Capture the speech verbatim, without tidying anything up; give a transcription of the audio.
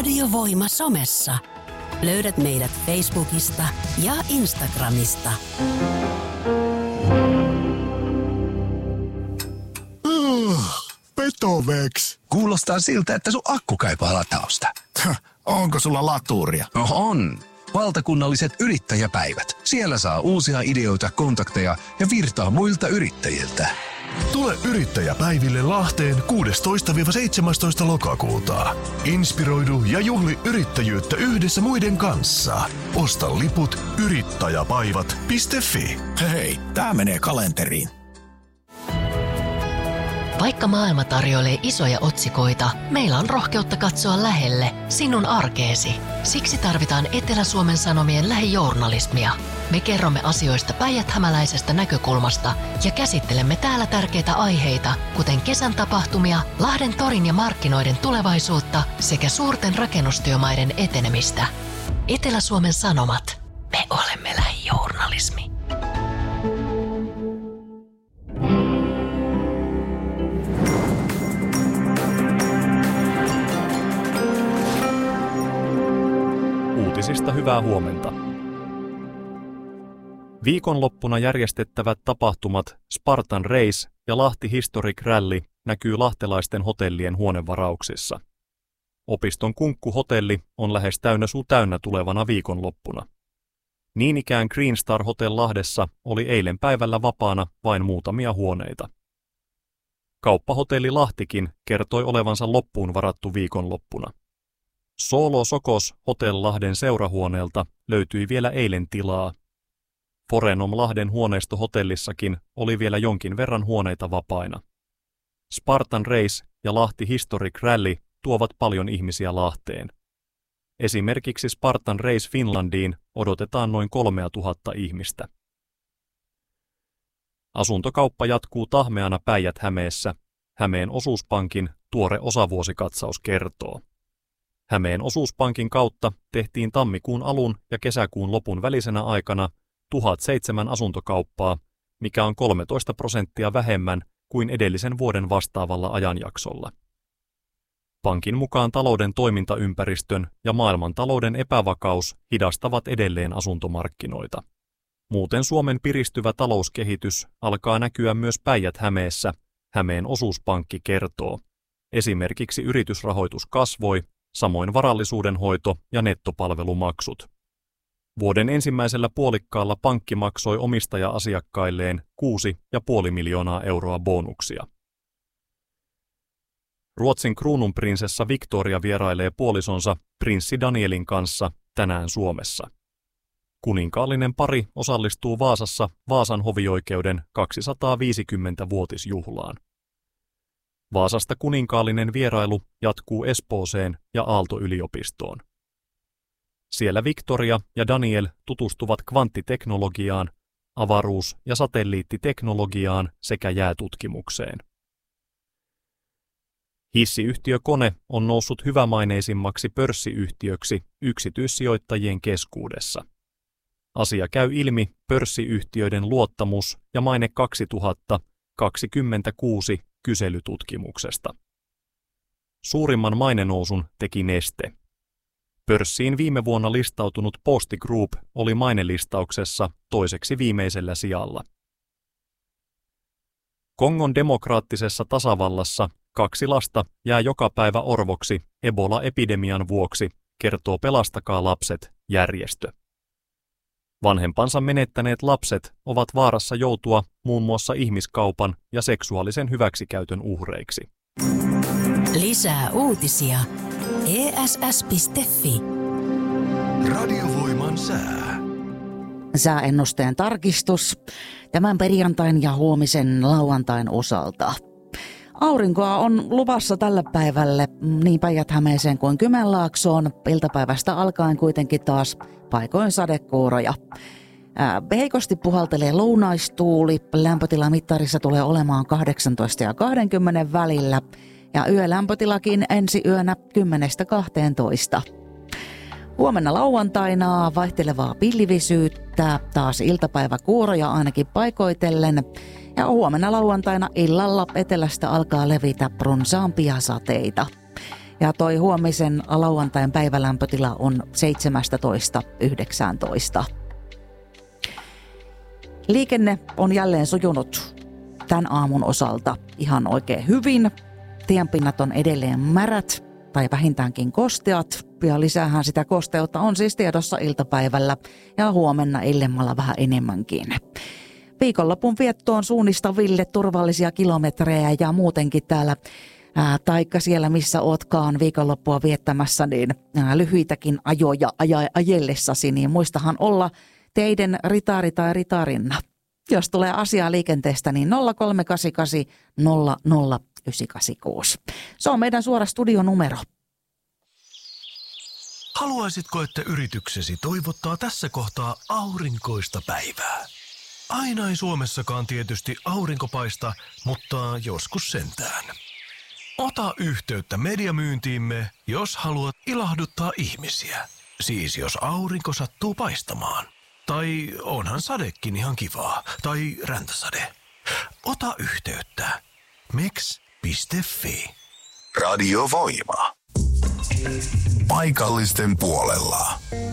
Radiovoima somessa. Löydät meidät Facebookista ja Instagramista. Uh, Petoveks. Kuulostaa siltä, että sun akku kaipaa latausta. Onko sulla laturia? No on. Valtakunnalliset yrittäjäpäivät. Siellä saa uusia ideoita, kontakteja ja virtaa muilta yrittäjiltä. Tule yrittäjäpäiville Lahteen kuudestoista seitsemästoista lokakuuta. Inspiroidu ja juhli yrittäjyyttä yhdessä muiden kanssa. Osta liput yrittäjäpäivät piste fi. Hei, tää menee kalenteriin. Vaikka maailma tarjoilee isoja otsikoita, meillä on rohkeutta katsoa lähelle, sinun arkeesi. Siksi tarvitaan Etelä-Suomen Sanomien lähijournalismia. Me kerromme asioista päijäthämäläisestä näkökulmasta ja käsittelemme täällä tärkeitä aiheita, kuten kesän tapahtumia, Lahden torin ja markkinoiden tulevaisuutta sekä suurten rakennustyömaiden etenemistä. Etelä-Suomen Sanomat. Me olemme lähijournalismi. Uutisista hyvää huomenta. Viikonloppuna järjestettävät tapahtumat Spartan Race ja Lahti Historic Rally näkyy lahtelaisten hotellien huonevarauksissa. Opiston Kunkku-hotelli on lähes täynnä suu täynnä tulevana viikonloppuna. Niin ikään Green Star Hotel Lahdessa oli eilen päivällä vapaana vain muutamia huoneita. Kauppahotelli Lahtikin kertoi olevansa loppuun varattu viikonloppuna. Solo Sokos Hotel Lahden seurahuoneelta löytyi vielä eilen tilaa. Forenom Lahden huoneistohotellissakin oli vielä jonkin verran huoneita vapaina. Spartan Race ja Lahti Historic Rally tuovat paljon ihmisiä Lahteen. Esimerkiksi Spartan Race Finlandiin odotetaan noin kolmea tuhatta ihmistä. Asuntokauppa jatkuu tahmeana Päijät-Hämeessä. Hämeen osuuspankin tuore osavuosikatsaus kertoo. Hämeen osuuspankin kautta tehtiin tammikuun alun ja kesäkuun lopun välisenä aikana tuhatseitsemän asuntokauppaa, mikä on kolmetoista prosenttia vähemmän kuin edellisen vuoden vastaavalla ajanjaksolla. Pankin mukaan talouden toimintaympäristön ja maailmantalouden epävakaus hidastavat edelleen asuntomarkkinoita. Muuten Suomen piristyvä talouskehitys alkaa näkyä myös Päijät-Hämeessä, Hämeen osuuspankki kertoo. Esimerkiksi yritysrahoitus kasvoi, samoin varallisuudenhoito ja nettopalvelumaksut. Vuoden ensimmäisellä puolikkaalla pankki maksoi omistaja-asiakkailleen kuusi pilkku viisi miljoonaa euroa bonuksia. Ruotsin kruununprinsessa Victoria vierailee puolisonsa prinssi Danielin kanssa tänään Suomessa. Kuninkaallinen pari osallistuu Vaasassa Vaasan hovioikeuden kaksisataaviisikymmenvuotisjuhlaan. Vaasasta kuninkaallinen vierailu jatkuu Espooseen ja Aalto-yliopistoon. Siellä Victoria ja Daniel tutustuvat kvanttiteknologiaan, avaruus- ja satelliittiteknologiaan sekä jäätutkimukseen. Hissiyhtiö Kone on noussut hyvämaineisimmaksi pörssiyhtiöksi yksityissijoittajien keskuudessa. Asia käy ilmi pörssiyhtiöiden luottamus- ja maine kaksituhattakaksikymmentäkuusi kyselytutkimuksesta. Suurimman mainenousun teki Neste. Pörssiin viime vuonna listautunut Posti Group oli mainelistauksessa toiseksi viimeisellä sijalla. Kongon demokraattisessa tasavallassa kaksi lasta jää joka päivä orvoksi Ebola-epidemian vuoksi, kertoo Pelastakaa lapset -järjestö. Vanhempansa menettäneet lapset ovat vaarassa joutua muun muassa ihmiskaupan ja seksuaalisen hyväksikäytön uhreiksi. Lisää uutisia e s s piste fi. Radiovoiman sää. Sääennusteen tarkistus tämän perjantain ja huomisen lauantain osalta. Aurinkoa on luvassa tälle päivälle niin Päijät-Hämeeseen kuin Kymenlaaksoon. Iltapäivästä alkaen kuitenkin taas paikoin sadekuuroja. Heikosti puhaltelee lounaistuuli. Lämpötila mittarissa tulee olemaan kahdeksantoista ja kaksikymmentä välillä. Ja yölämpötilakin ensi yönä kymmenestä kahteentoista. Huomenna lauantaina vaihtelevaa pilvisyyttä, taas iltapäiväkuuroja ainakin paikoitellen. Ja huomenna lauantaina illalla etelästä alkaa levitä runsaampia sateita. Ja toi huomisen lauantain päivälämpötila on seitsemästätoista yhdeksääntoista. Liikenne on jälleen sujunut tämän aamun osalta ihan oikein hyvin. Tienpinnat on edelleen märät tai vähintäänkin kosteat. Ja lisäähän sitä kosteutta on siis tiedossa iltapäivällä ja huomenna illemmalla vähän enemmänkin. Viikonlopun viettoon suunnistaville turvallisia kilometrejä ja muutenkin täällä ää, taikka siellä missä ootkaan viikonloppua viettämässä, niin ää, lyhyitäkin ajoja aja, ajellessasi, niin muistahan olla teidän ritaari tai ritarinna. Jos tulee asiaa liikenteestä, niin nolla kolme kahdeksan kahdeksan nolla nolla yhdeksän kahdeksan kuusi. Se on meidän suora studionumero. Haluaisitko, että yrityksesi toivottaa tässä kohtaa aurinkoista päivää? Aina ei Suomessakaan tietysti aurinko paista, mutta joskus sentään. Ota yhteyttä mediamyyntiimme, jos haluat ilahduttaa ihmisiä. Siis jos aurinko sattuu paistamaan. Tai onhan sadekin ihan kivaa. Tai räntäsade. Ota yhteyttä. meks piste fi. Radio Voima. Paikallisten puolella.